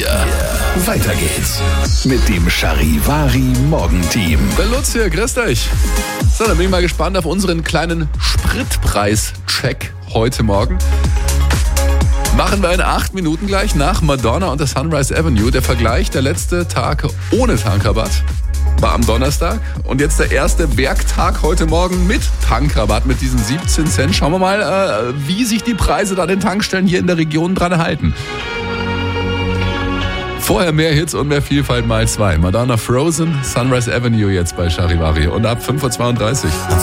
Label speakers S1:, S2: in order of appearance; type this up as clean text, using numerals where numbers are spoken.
S1: 4. Weiter geht's mit dem Charivari Morgenteam.
S2: Der Lutz hier, grüßt euch. So, dann bin ich mal gespannt auf unseren kleinen Spritpreis-Check heute Morgen. Machen wir in 8 Minuten gleich nach Madonna und der Sunrise Avenue. Der Vergleich, der letzte Tag ohne Tankrabatt war am Donnerstag. Und jetzt der erste Werktag heute Morgen mit Tankrabatt, mit diesen 17 Cent. Schauen wir mal, wie sich die Preise da an den Tankstellen hier in der Region dran halten. Vorher mehr Hits und mehr Vielfalt mal 2. Madonna Frozen, Sunrise Avenue jetzt bei Charivari. Und ab 5.32 Uhr.